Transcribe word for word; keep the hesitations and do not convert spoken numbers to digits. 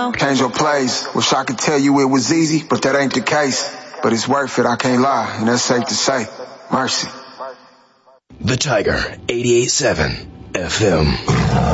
now. Change your place. Wish I could tell you it was easy, but that ain't the case. But it's worth it, I can't lie, and that's safe to say. Mercy. The Tiger, eighty-eight point seven F M.